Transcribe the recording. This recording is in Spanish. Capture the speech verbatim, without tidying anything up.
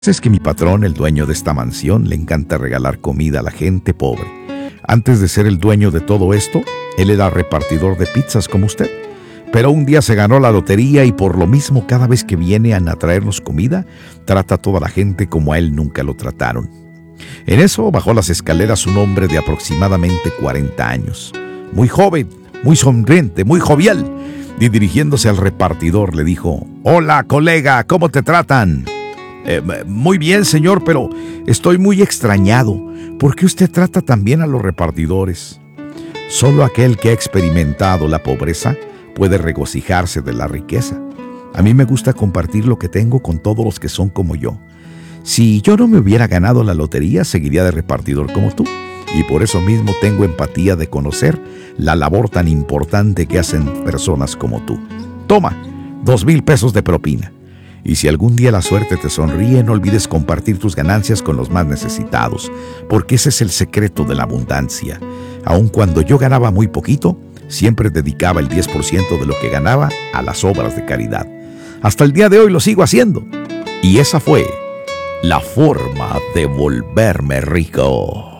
Es que mi patrón, el dueño de esta mansión, le encanta regalar comida a la gente pobre. Antes de ser el dueño de todo esto, él era repartidor de pizzas como usted. Pero un día se ganó la lotería y por lo mismo cada vez que vienen a traernos comida, trata a toda la gente como a él nunca lo trataron. En eso bajó las escaleras un hombre de aproximadamente cuarenta años. Muy joven, muy sonriente, muy jovial. Y dirigiéndose al repartidor le dijo: «Hola, colega, ¿cómo te tratan?» Eh, muy bien, señor, pero estoy muy extrañado. ¿Por qué usted trata tan bien a los repartidores? Solo aquel que ha experimentado la pobreza puede regocijarse de la riqueza. A mí me gusta compartir lo que tengo con todos los que son como yo. Si yo no me hubiera ganado la lotería, seguiría de repartidor como tú. Y por eso mismo tengo empatía de conocer la labor tan importante que hacen personas como tú. Toma, dos mil pesos de propina. Y si algún día la suerte te sonríe, no olvides compartir tus ganancias con los más necesitados, porque ese es el secreto de la abundancia. Aun cuando yo ganaba muy poquito, siempre dedicaba el diez por ciento de lo que ganaba a las obras de caridad. Hasta el día de hoy lo sigo haciendo. Y esa fue la forma de volverme rico.